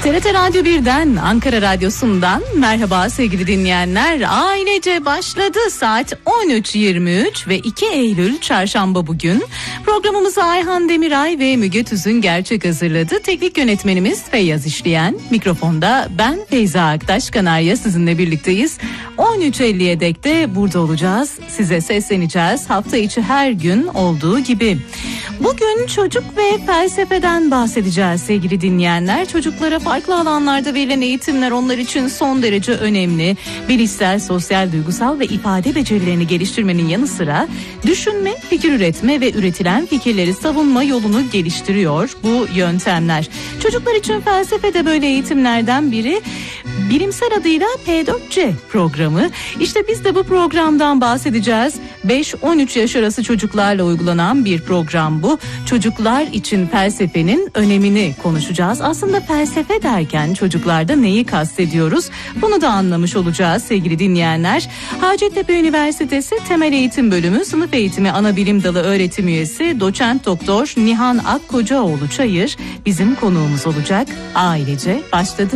TRT Radyo 1'den, Ankara Radyosu'ndan merhaba sevgili dinleyenler. Ailece başladı, saat 13.23 ve 2 Eylül Çarşamba bugün. Programımızı Ayhan Demiray ve Müge Tüzün Gerçek hazırladı. Teknik yönetmenimiz Feyyaz İşleyen. Mikrofonda ben Feyza Aktaş Kanarya sizinle birlikteyiz. 13.50'ye dek de burada olacağız. Size sesleneceğiz. Hafta içi her gün olduğu gibi. Bugün çocuk ve felsefeden bahsedeceğiz sevgili dinleyenler. Çocuklara farklı alanlarda verilen eğitimler onlar için son derece önemli. Bilişsel, sosyal, duygusal ve ifade becerilerini geliştirmenin yanı sıra düşünme, fikir üretme ve üretilen fikirleri savunma yolunu geliştiriyor bu yöntemler. Çocuklar için felsefe de böyle eğitimlerden biri. Bilimsel adıyla P4C programı. İşte biz de bu programdan bahsedeceğiz. 5-13 yaş arası çocuklarla uygulanan bir program bu. Çocuklar için felsefenin önemini konuşacağız. Aslında felsefe derken çocuklarda neyi kastediyoruz? Bunu da anlamış olacağız sevgili dinleyenler. Hacettepe Üniversitesi Temel Eğitim Bölümü Sınıf Eğitimi Anabilim Dalı Öğretim Üyesi Doçent Doktor Nihan Akkocaoğlu Çayır bizim konuğumuz olacak. Ailece başladı.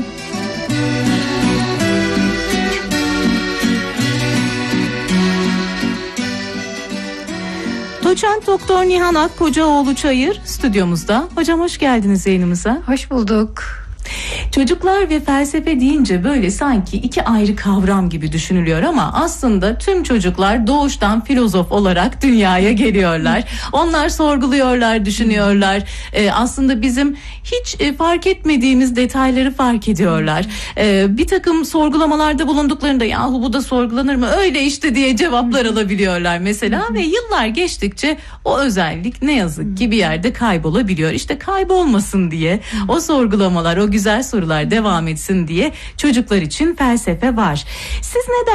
Doçent Doktor Nihan Akkocaoğlu Çayır stüdyomuzda. Hocam hoş geldiniz yayınımıza. Hoş bulduk. Çocuklar ve felsefe deyince böyle sanki iki ayrı kavram gibi düşünülüyor ama aslında tüm çocuklar doğuştan filozof olarak dünyaya geliyorlar. Onlar sorguluyorlar, düşünüyorlar. Aslında bizim hiç fark etmediğimiz detayları fark ediyorlar. Bir takım sorgulamalarda bulunduklarında yahu bu da sorgulanır mı öyle işte diye cevaplar alabiliyorlar mesela ve yıllar geçtikçe o özellik ne yazık ki bir yerde kaybolabiliyor. İşte kaybolmasın diye o sorgulamalar, o güzel sorular devam etsin diye çocuklar için felsefe var. Siz ne